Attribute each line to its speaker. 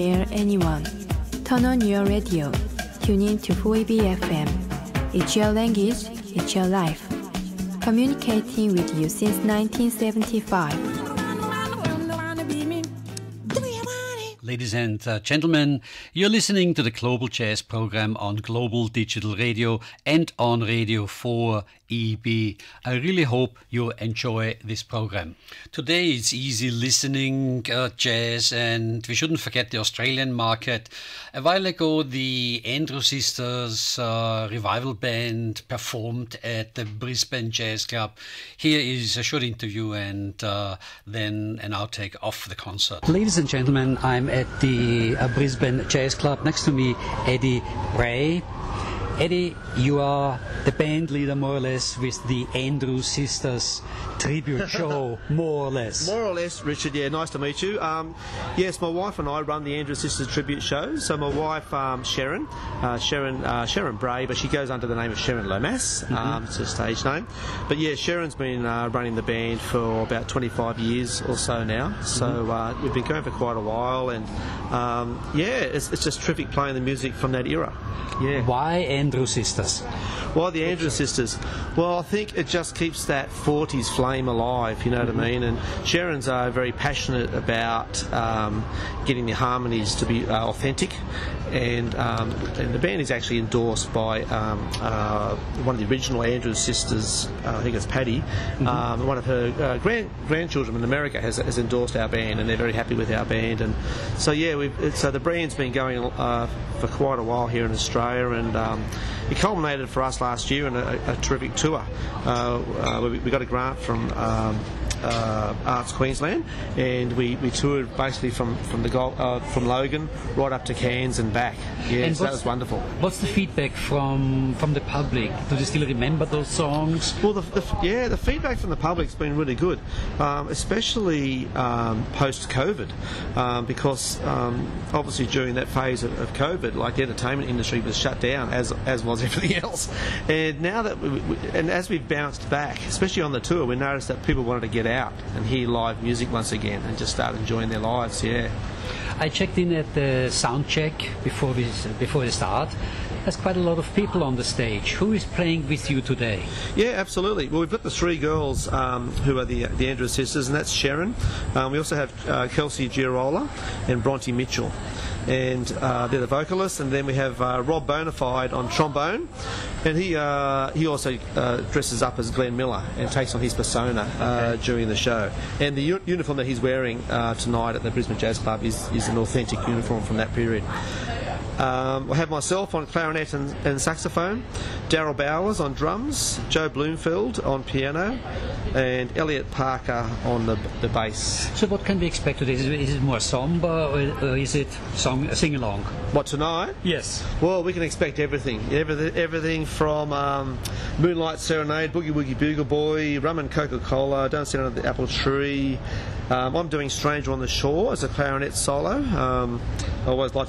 Speaker 1: Hear anyone. Turn on your radio. Tune in to 4EB FM. It's your language, it's your life. Communicating with you since 1975.
Speaker 2: Ladies and gentlemen, you're listening to the Global Jazz program on Global Digital Radio and on Radio 4EB. I really hope you enjoy this program. Today it's easy listening jazz, and we shouldn't forget the Australian market. A while ago, the Andrew Sisters revival band performed at the Brisbane Jazz Club. Here is a short interview and then an outtake of the concert. Ladies and gentlemen, I'm at the Brisbane Jazz Club. Next to me, Eddie Bray. Eddie, you are the band leader, more or less, with the Andrew Sisters tribute show, more or less.
Speaker 3: More or less, Richard, yeah, nice to meet you. Yes, my wife and I run the Andrew Sisters tribute show. So my wife, Sharon Bray, but she goes under the name of Sharon Lomas, it's her stage name. But yeah, Sharon's been running the band for about 25 years or so now. So we've been going for quite a while, and it's just terrific playing the music from that era. Yeah.
Speaker 2: Why Andrew Sisters?
Speaker 3: Why the Andrew Sisters? Well, I think it just keeps that 40s flame alive, you know what I mean? And Sharon's very passionate about getting the harmonies to be authentic, and the band is actually endorsed by one of the original Andrew Sisters, I think it's Paddy. One of her grandchildren in America has endorsed our band, and they're very happy with our band. And so so the band's been going for quite a while here in Australia, and it culminated for us last year in a terrific tour. We got a grant from Arts Queensland, and we toured basically from Logan right up to Cairns and back. Yeah, and so that was wonderful.
Speaker 2: What's the feedback from the public? Do they still remember those songs?
Speaker 3: Well, the feedback from the public's been really good, especially post-COVID, because obviously during that phase of COVID, like the entertainment industry was shut down, as was everything else. And now that as we've bounced back, especially on the tour, we noticed that people wanted to get out and hear live music once again and just start enjoying their lives. Yeah.
Speaker 2: I checked in at the sound check before the start. There's quite a lot of people on the stage. Who is playing with you today?
Speaker 3: Yeah, absolutely. Well, we've got the three girls who are the Andrew Sisters, and that's Sharon. We also have Kelsey Girola and Bronte Mitchell, and they're the vocalists. And then we have Rob Bonafide on trombone, and he also dresses up as Glenn Miller and takes on his persona during the show. And the uniform that he's wearing tonight at the Brisbane Jazz Club is an authentic uniform from that period. I have myself on clarinet and saxophone, Daryl Bowers on drums, Joe Bloomfield on piano, and Elliot Parker on the bass.
Speaker 2: So what can we expect today? Is it more samba, or is it sing-along?
Speaker 3: What, tonight?
Speaker 2: Yes.
Speaker 3: Well, we can expect everything. Everything from Moonlight Serenade, Boogie Woogie Bugle Boy, Rum and Coca-Cola, Don't Sit Under the Apple Tree. I'm doing Stranger on the Shore as a clarinet solo. I always like